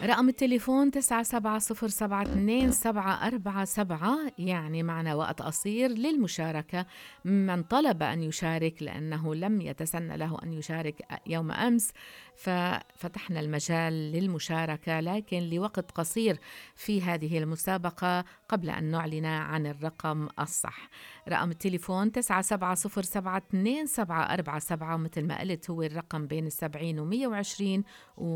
رقم التليفون 97072747، يعني معنا وقت قصير للمشاركة. من طلب أن يشارك لأنه لم يتسنى له أن يشارك يوم أمس، ففتحنا المجال للمشاركة لكن لوقت قصير في هذه المسابقة قبل أن نعلن عن الرقم الصح. رقم التليفون 97072747، مثل ما قلت هو الرقم بين 70 و120.